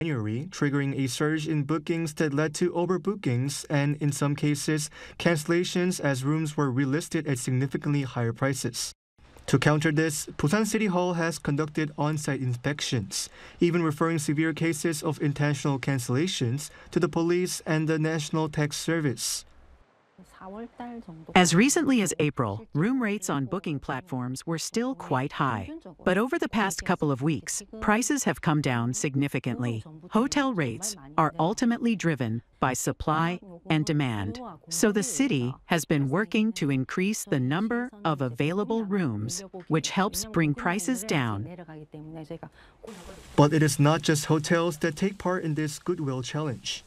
January, triggering a surge in bookings that led to overbookings and, in some cases, cancellations as rooms were relisted at significantly higher prices. To counter this, Busan City Hall has conducted on-site inspections, even referring severe cases of intentional cancellations to the police and the National Tax Service. As recently as April, room rates on booking platforms were still quite high. But over the past couple of weeks, prices have come down significantly. Hotel rates are ultimately driven by supply and demand. So the city has been working to increase the number of available rooms, which helps bring prices down. But it is not just hotels that take part in this goodwill challenge.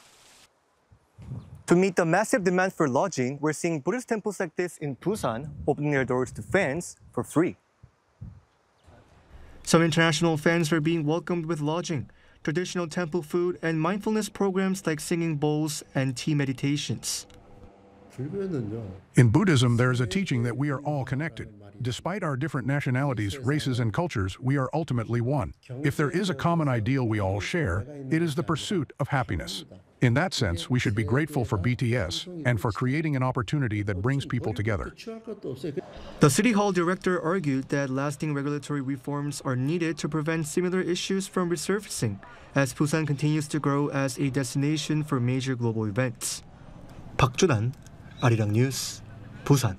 To meet the massive demand for lodging, we're seeing Buddhist temples like this in Busan opening their doors to fans for free. Some international fans are being welcomed with lodging, traditional temple food, and mindfulness programs like singing bowls and tea meditations. In Buddhism, there is a teaching that we are all connected. Despite our different nationalities, races, and cultures, we are ultimately one. If there is a common ideal we all share, it is the pursuit of happiness. In that sense, we should be grateful for BTS and for creating an opportunity that brings people together. The City Hall director argued that lasting regulatory reforms are needed to prevent similar issues from resurfacing as Busan continues to grow as a destination for major global events. 박준환, 아리랑 뉴스, 부산.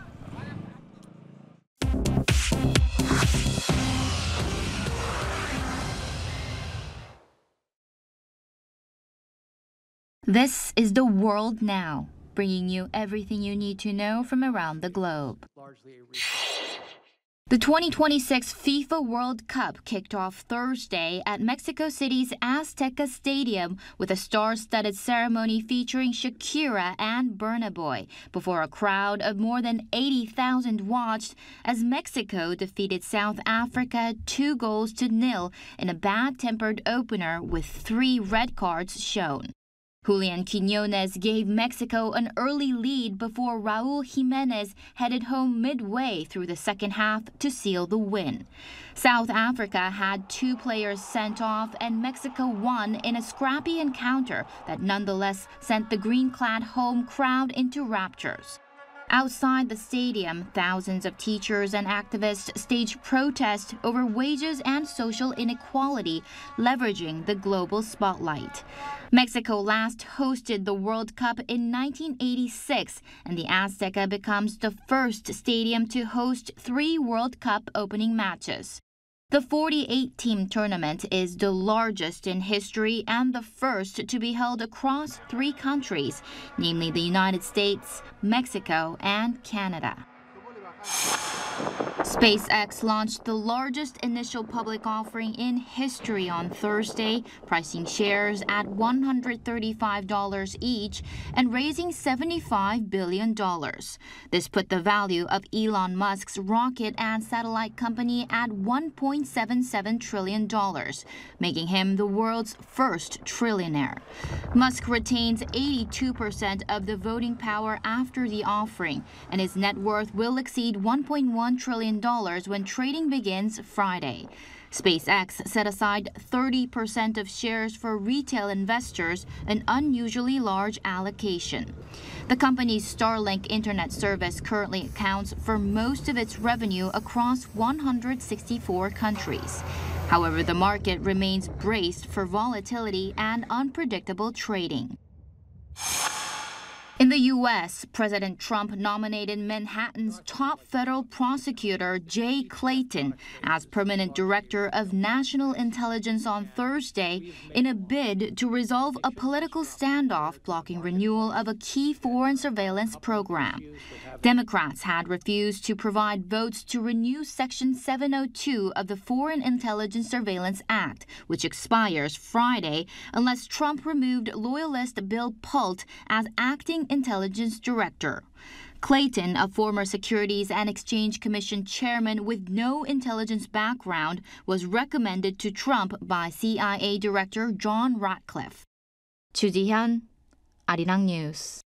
This is The World Now, bringing you everything you need to know from around the globe. The 2026 FIFA World Cup kicked off Thursday at Mexico City's Azteca Stadium with a star-studded ceremony featuring Shakira and Burna Boy before a crowd of more than 80,000 watched as Mexico defeated South Africa 2-0 in a bad-tempered opener with 3 red cards shown. Julian Quiñones gave Mexico an early lead before Raúl Jiménez headed home midway through the second half to seal the win. South Africa had 2 players sent off and Mexico won in a scrappy encounter that nonetheless sent the green-clad home crowd into raptures. Outside the stadium, thousands of teachers and activists staged protests over wages and social inequality, leveraging the global spotlight. Mexico last hosted the World Cup in 1986, and the Azteca becomes the first stadium to host 3 World Cup opening matches. The 48-team tournament is the largest in history and the first to be held across 3 countries, namely the United States, Mexico, and Canada. SpaceX launched the largest initial public offering in history on Thursday, pricing shares at $135 each and raising $75 billion. This put the value of Elon Musk's rocket and satellite company at $1.77 trillion, making him the world's first trillionaire. Musk retains 82% of the voting power after the offering, and his net worth will exceed $1.1 trillion when trading begins Friday. SpaceX set aside 30% of shares for retail investors, an unusually large allocation. The company's Starlink internet service currently accounts for most of its revenue across 164 countries. However, the market remains braced for volatility and unpredictable trading. In the U.S., President Trump nominated Manhattan's top federal prosecutor, Jay Clayton, as permanent director of national intelligence on Thursday in a bid to resolve a political standoff blocking renewal of a key foreign surveillance program. Democrats had refused to provide votes to renew Section 702 of the Foreign Intelligence Surveillance Act, which expires Friday, unless Trump removed loyalist Bill Pult as acting intelligence director. Clayton, a former Securities and Exchange Commission chairman with no intelligence background, was recommended to Trump by CIA Director John Ratcliffe. Chu Ji-hyun, Arirang News.